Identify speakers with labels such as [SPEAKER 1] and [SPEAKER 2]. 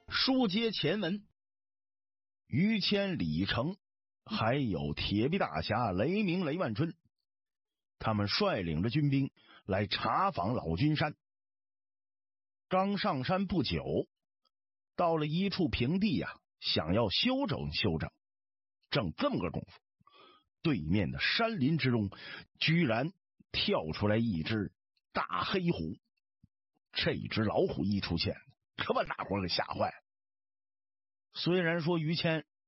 [SPEAKER 1] 书接前文，于谦、李成还有铁臂大侠雷鸣、雷万春，他们率领着军兵来查访老君山。刚上山不久，到了一处平地想要休整休整。正这么个功夫，对面的山林之中居然跳出来一只大黑虎。这只老虎一出现，可把大伙给吓坏了。虽然说于谦